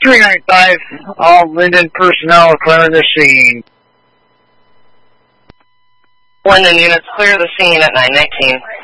395, all Linden personnel clear the scene. Linden units clear the scene at 919.